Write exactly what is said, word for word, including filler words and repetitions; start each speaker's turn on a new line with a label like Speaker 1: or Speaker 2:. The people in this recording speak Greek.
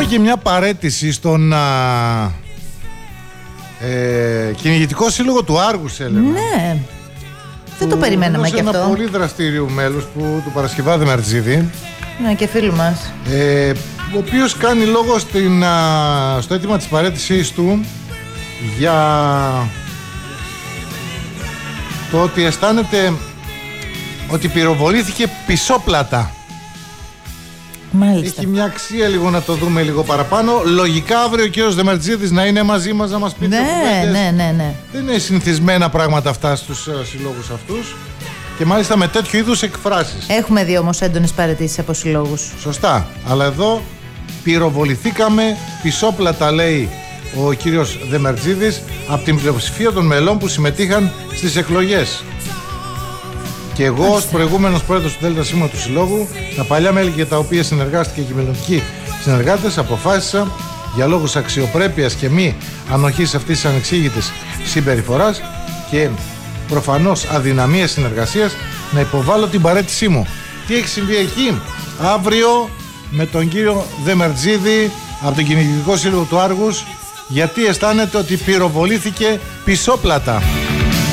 Speaker 1: και μια παραίτηση στον α, ε, κυνηγητικό σύλλογο του Άργους, έλεγα.
Speaker 2: Ναι. Δεν το περιμέναμε κι αυτό.
Speaker 1: Ένα πολύ δραστήριο μέλος που, του Παρασκευά Δεμαρτζίδη.
Speaker 2: Ναι, και φίλου μας.
Speaker 1: Ε, ο οποίος κάνει λόγο στην, α, στο αίτημα της παραίτησής του για το ότι αισθάνεται ότι πυροβολήθηκε πισόπλατα.
Speaker 2: Μάλιστα.
Speaker 1: Έχει μια αξία λίγο να το δούμε λίγο παραπάνω. Λογικά αύριο ο κύριος Δεμαρτζίδης να είναι μαζί μας να μας πει.
Speaker 2: Ναι, ναι, ναι, ναι.
Speaker 1: Δεν είναι συνηθισμένα πράγματα αυτά στους uh, συλλόγους αυτούς. Και μάλιστα με τέτοιου είδους εκφράσεις.
Speaker 2: Έχουμε δει όμως έντονες παραιτήσεις από συλλόγους.
Speaker 1: Σωστά. Αλλά εδώ πυροβοληθήκαμε πισόπλατα, λέει ο κύριος Δεμαρτζίδης, από την πλειοψηφία των μελών που συμμετείχαν στις εκλογές. Και εγώ, ως προηγούμενος πρόεδρος του ΔΣ του Συλλόγου, τα παλιά μέλη για τα οποία συνεργάστηκε και οι μελλοντικοί συνεργάτες, αποφάσισα για λόγους αξιοπρέπειας και μη ανοχής αυτής της ανεξήγητης συμπεριφοράς και προφανώς αδυναμίας συνεργασίας να υποβάλω την παραίτησή μου. Τι έχει συμβεί εκεί? Αύριο με τον κύριο Δεμαρτζίδη από τον Κυνηγητικό Σύλλογο του Άργους, γιατί αισθάνεται ότι πυροβολήθηκε πισόπλατα.